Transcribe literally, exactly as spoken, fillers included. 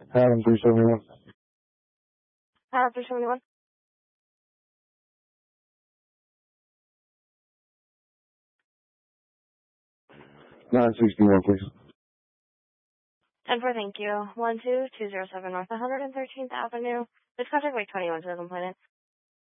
Adam three seventy-one. Adam three seventy-one. nine sixty-one, please. ten four, thank you. one two two zero seven North one hundred thirteenth Avenue. This contact like twenty-one to the complainant.